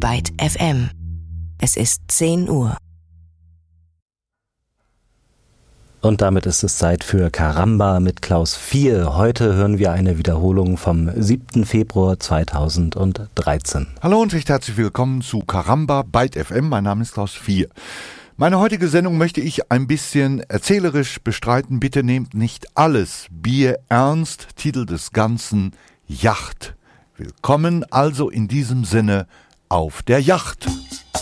Byte FM. Es ist 10 Uhr. Und damit ist es Zeit für Caramba mit Klaus 4. Heute hören wir eine Wiederholung vom 7. Februar 2013. Hallo und recht herzlich willkommen zu Caramba Byte FM. Mein Name ist Klaus 4. Meine heutige Sendung möchte ich ein bisschen erzählerisch bestreiten. Bitte nehmt nicht alles Bier ernst. Titel des Ganzen: Yacht. Willkommen also in diesem Sinne auf der Yacht.